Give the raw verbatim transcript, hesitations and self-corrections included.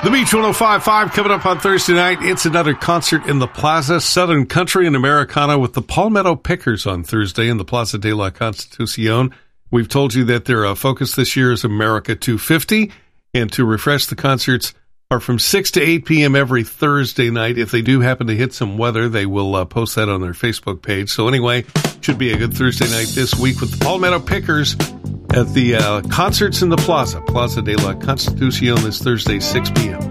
The Beach one oh five point five coming up on Thursday night. It's another concert in the Plaza, Southern Country and Americana with the Palmetto Pickers on Thursday in the Plaza de la Constitucion. We've told you that their uh, focus this year is America two fifty, and to refresh, the concerts are from six to eight p.m. every Thursday night. If they do happen to hit some weather, they will uh, post that on their Facebook page. So anyway, should be a good Thursday night this week with the Palmetto Pickers at the uh, Concerts in the Plaza, Plaza de la Constitucion this Thursday, six p.m.